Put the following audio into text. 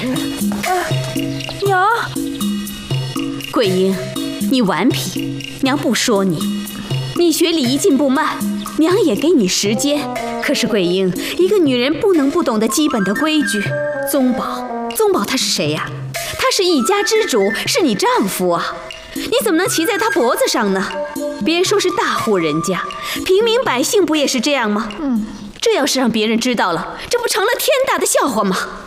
娘， 桂英，你顽皮，娘不说你。你学礼仪进步慢，娘也给你时间。可是桂英，一个女人不能不懂得基本的规矩。宗宝他是谁呀？他是一家之主，是你丈夫啊，你怎么能骑在他脖子上呢？别说是大户人家，平民百姓不也是这样吗？这要是让别人知道了，这不成了天大的笑话吗？